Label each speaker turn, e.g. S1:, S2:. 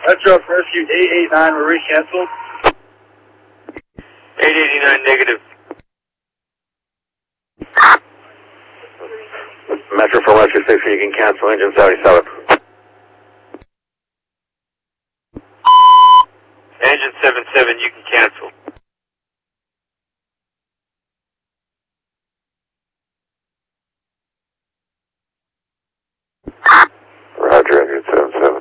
S1: Metro Rescue 889, we're re-canceled.
S2: 889 negative.
S3: Metro for Rescue 6, you can cancel engine 77.
S2: Engine 77, you can cancel.